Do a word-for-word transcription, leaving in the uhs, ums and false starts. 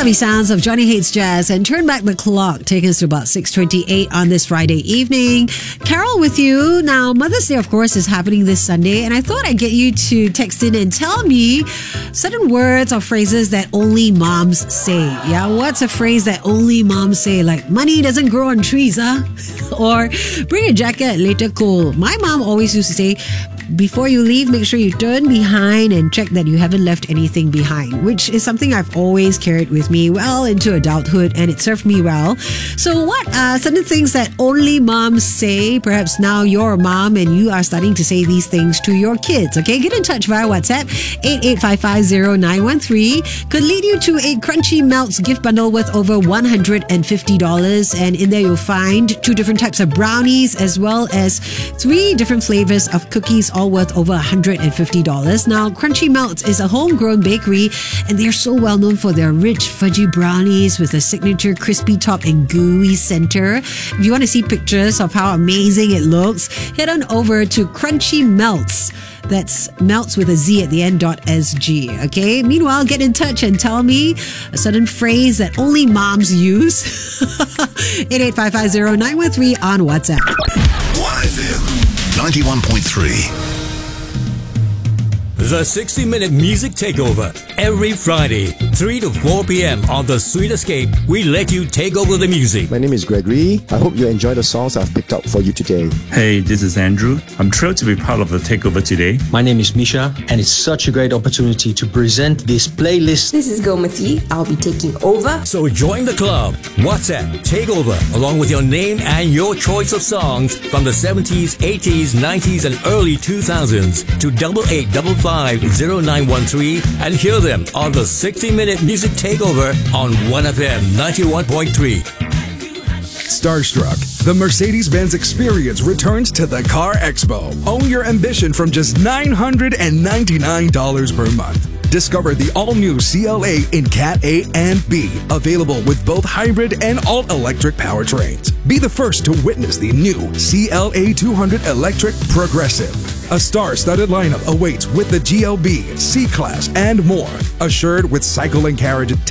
lovely sounds of Johnny Hates Jazz and turn back the clock, taking us to about six twenty-eight on this Friday evening. Carol with you. Now, Mother's Day, of course, is happening this Sunday, and I thought I'd get you to text in and tell me certain words or phrases that only moms say. Yeah, what's a phrase that only moms say? Like, money doesn't grow on trees, huh? Or bring a jacket, later cool. My mom always used to say, before you leave, make sure you turn behind and check that you haven't left anything behind, which is something I've always carried with me well into adulthood, and it served me well. So what are certain things that only moms say? Perhaps now you're a mom and you are starting to say these things to your kids. Okay, get in touch via WhatsApp eight eight five five zero nine one three. Could lead you to a Crunchy Melts gift bundle worth over one hundred fifty dollars, and in there you'll find two different types of brownies as well as three different flavors of cookies, all worth over one hundred fifty dollars. Now, Crunchy Melts is a homegrown bakery, and they're so well known for their rich fudgy brownies with a signature crispy top and gooey center. If you want to see pictures of how amazing it looks, head on over to Crunchy Melts. That's melts with a Z at the end dot S G. Okay. Meanwhile, get in touch and tell me a certain phrase that only moms use. eight eight five five zero nine one three on WhatsApp. one F M ninety-one point three. The sixty minute Music Takeover. Every Friday, three to four p.m. on The Sweet Escape, we let you take over the music. My name is Gregory. I hope you enjoy the songs I've picked out for you today. Hey, this is Andrew. I'm thrilled to be part of the takeover today. My name is Misha, and it's such a great opportunity to present this playlist. This is Gomati. I'll be taking over. So join the club. WhatsApp Takeover, along with your name and your choice of songs from the seventies, eighties, nineties, and early two thousands to double eight double five zero nine one three and hear them on the sixty minute Music Takeover on one F M ninety-one point three. Starstruck, the Mercedes-Benz experience returns to the Car Expo. Own your ambition from just nine hundred ninety-nine dollars per month. Discover the all-new C L A in Cat A and B, available with both hybrid and all-electric powertrains. Be the first to witness the new C L A two hundred Electric Progressive. A star-studded lineup awaits with the G L B, C-Class, and more. Assured with cycle and carriage